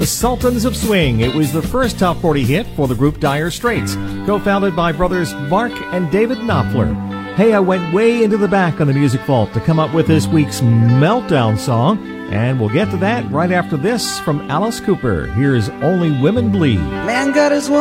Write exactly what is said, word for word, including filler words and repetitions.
The Sultans of Swing. It was the first top forty hit for the group Dire Straits, co-founded by brothers Mark and David Knopfler. Hey, I went way into the back on the Music Vault to come up with this week's Meltdown song, and we'll get to that right after this from Alice Cooper. Here's Only Women Bleed. Man got his